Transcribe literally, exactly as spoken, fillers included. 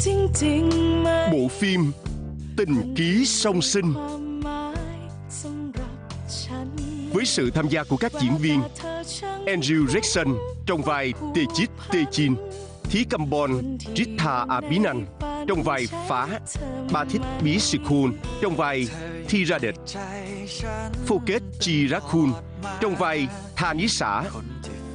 Bộ phim Tình ký song sinh với sự tham gia của các diễn viên Andrew Jackson trong vai Tejit Tejin, Thí Kampon Ritha Abinan trong vai Phá, Bathit Bisikun trong vai Thiradet, Phuket Chirakhun trong vai Thanisa,